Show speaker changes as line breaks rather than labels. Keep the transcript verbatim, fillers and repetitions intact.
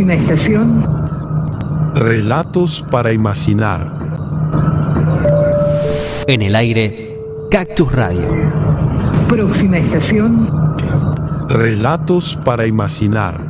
Próxima estación.
Relatos para imaginar.
En el aire, Cactus Radio.
Próxima estación.
Relatos para imaginar.